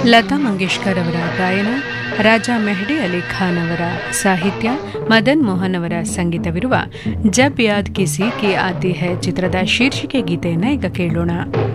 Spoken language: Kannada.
ಲತಾ ಮಂಗೇಶ್ಕರ್ ಅವರ ಗಾಯನ, ರಾಜಾ ಮೆಹಡಿ ಅಲಿ ಖಾನ್ ಅವರ ಸಾಹಿತ್ಯ, ಮದನ್ ಮೋಹನ್ ಅವರ ಸಂಗೀತವಿರುವ ಜಬ್ ಯಾದ್ ಕಿಸಿ ಕಿ ಆತಿ ಹೈ ಚಿತ್ರದ ಶೀರ್ಷಿಕೆ ಗೀತೆಯನ್ನು ಈಗ ಕೇಳೋಣ.